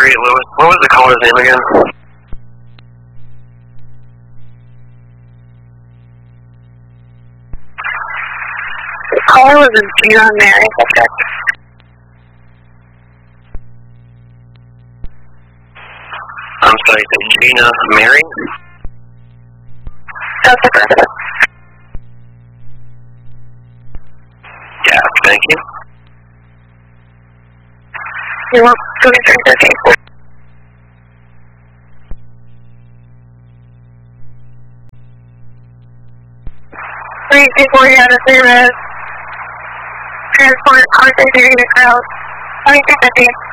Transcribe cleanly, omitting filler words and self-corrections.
38 Lewis. What was the caller's name again? The caller was Gina Mary. I'm sorry, Gina Mary? That's correct. Yeah, thank you. You want to go to the table? Please, before you have a service, transport, concentrating the crowd. 2650.